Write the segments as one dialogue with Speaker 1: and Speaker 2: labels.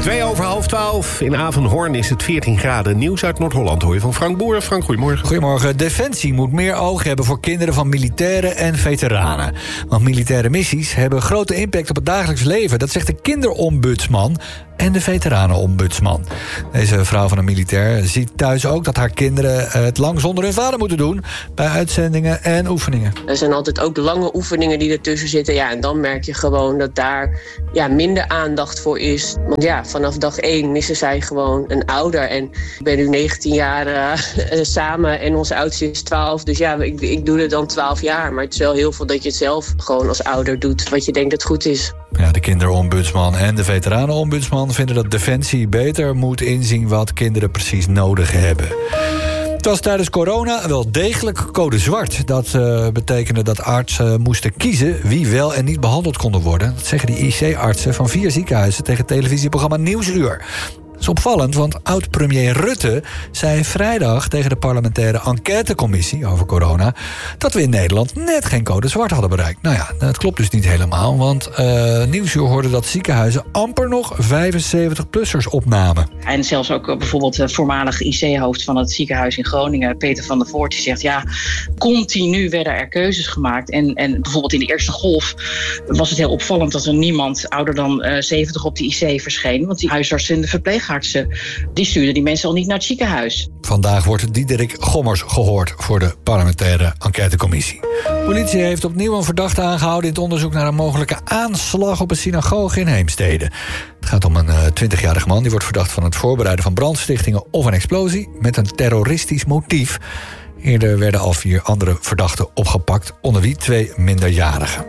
Speaker 1: 12:02. In Avenhoorn is het 14 graden. Nieuws uit Noord-Holland hoor je van Frank Boer. Frank, goedemorgen.
Speaker 2: Goedemorgen. Defensie moet meer oog hebben voor kinderen van militairen en veteranen. Want militaire missies hebben grote impact op het dagelijks leven. Dat zegt de kinderombudsman en de veteranenombudsman. Deze vrouw van een militair ziet thuis ook dat haar kinderen het lang zonder hun vader moeten doen bij uitzendingen en oefeningen.
Speaker 3: Er zijn altijd ook lange oefeningen die ertussen zitten. Ja, en dan merk je gewoon dat daar minder aandacht voor is. Want vanaf dag 1 missen zij gewoon een ouder. En ik ben nu 19 jaar samen en onze oudste is 12. Dus ik doe het dan 12 jaar. Maar het is wel heel veel dat je het zelf gewoon als ouder doet wat je denkt dat goed is.
Speaker 2: Ja, de kinderombudsman en de veteranenombudsman vinden dat Defensie beter moet inzien wat kinderen precies nodig hebben. Het was tijdens corona wel degelijk code zwart. Dat betekende dat artsen moesten kiezen wie wel en niet behandeld konden worden. Dat zeggen die IC-artsen van 4 ziekenhuizen tegen het televisieprogramma Nieuwsuur. Dat is opvallend, want oud-premier Rutte zei vrijdag tegen de parlementaire enquêtecommissie over corona dat we in Nederland net geen code zwart hadden bereikt. Nou ja, dat klopt dus niet helemaal, want Nieuwsuur hoorde dat ziekenhuizen amper nog 75-plussers opnamen.
Speaker 4: En zelfs ook bijvoorbeeld de voormalig IC-hoofd van het ziekenhuis in Groningen, Peter van der Voort, die zegt continu werden er keuzes gemaakt. En bijvoorbeeld in de eerste golf was het heel opvallend dat er niemand ouder dan 70 op de IC verscheen, want die huisartsen en de verpleegartsen die stuurden die mensen al niet naar het ziekenhuis.
Speaker 2: Vandaag wordt Diederik Gommers gehoord voor de parlementaire enquêtecommissie. Politie heeft opnieuw een verdachte aangehouden in het onderzoek naar een mogelijke aanslag op een synagoge in Heemstede. Het gaat om een 20-jarige man die wordt verdacht van het voorbereiden van brandstichtingen of een explosie met een terroristisch motief. Eerder werden al 4 andere verdachten opgepakt, onder wie 2 minderjarigen.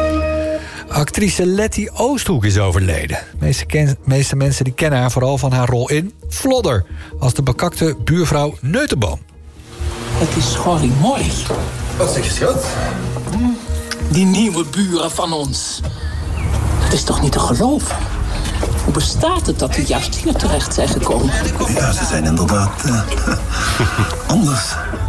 Speaker 2: Actrice Letty Oosthoek is overleden. De meeste mensen die kennen haar vooral van haar rol in Flodder, als de bekakte buurvrouw Neutenboom.
Speaker 5: Het is schorrimorrie.
Speaker 6: Wat zeg je, schat?
Speaker 5: Die nieuwe buren van ons. Het is toch niet te geloven? Hoe bestaat het dat die juist hier terecht zijn gekomen?
Speaker 6: Ja, ze zijn inderdaad anders.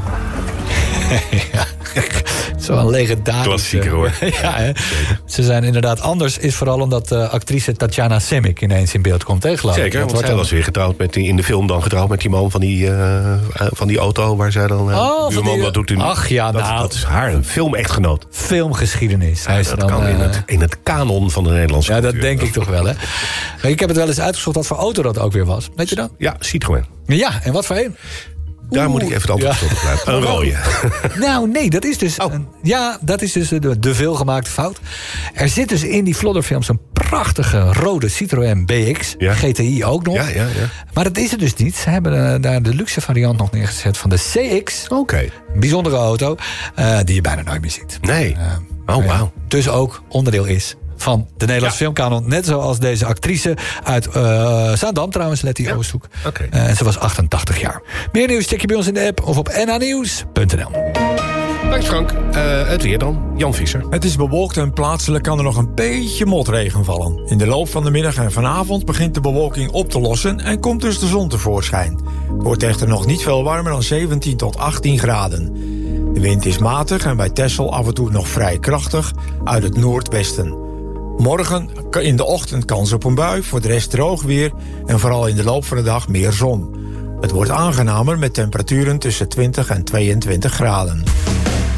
Speaker 2: Ja. Zo'n legendarische...
Speaker 1: Klassieker hoor.
Speaker 2: Ja, hè? Ze zijn inderdaad anders, is vooral omdat actrice Tatjana Semic ineens in beeld komt. Geloof ik.
Speaker 1: Zeker, want zij was weer getrouwd in de film dan getrouwd met die man van die auto waar zij dan... buurman, wat doet u nu?
Speaker 2: Ach ja,
Speaker 1: dat is haar film-echtgenoot.
Speaker 2: Filmgeschiedenis. Hij is
Speaker 1: dat
Speaker 2: dan,
Speaker 1: kan in het kanon van de Nederlandse cultuur.
Speaker 2: Dat denk ik toch wel, hè. Maar ik heb het wel eens uitgezocht wat voor auto dat ook weer was. Weet je dat?
Speaker 1: Ja, Citroën.
Speaker 2: Ja, en wat voor een?
Speaker 1: Daar moet ik even het antwoord op blijven. Een rode.
Speaker 2: Nou, nee, dat is dus... dat is dus de veelgemaakte fout. Er zit dus in die Flodderfilms een prachtige rode Citroën BX. Ja. GTI ook nog.
Speaker 1: Ja.
Speaker 2: Maar dat is het dus niet. Ze hebben daar de luxe variant nog neergezet van de CX.
Speaker 1: Oké.
Speaker 2: Een bijzondere auto die je bijna nooit meer ziet.
Speaker 1: Nee. Wauw.
Speaker 2: Dus ook onderdeel is van de Nederlandse filmkanon. Net zoals deze actrice uit Zaandam trouwens, Letty Oosthoek.
Speaker 1: Okay.
Speaker 2: En ze was 88 jaar. Meer nieuws check je bij ons in de app of op nhnieuws.nl.
Speaker 1: Dank Frank. Het weer dan. Jan Visser.
Speaker 7: Het is bewolkt en plaatselijk kan er nog een beetje motregen vallen. In de loop van de middag en vanavond begint de bewolking op te lossen en komt dus de zon tevoorschijn. Het wordt echter nog niet veel warmer dan 17 tot 18 graden. De wind is matig en bij Texel af en toe nog vrij krachtig uit het noordwesten. Morgen in de ochtend kans op een bui, voor de rest droog weer en vooral in de loop van de dag meer zon. Het wordt aangenamer met temperaturen tussen 20 en 22 graden.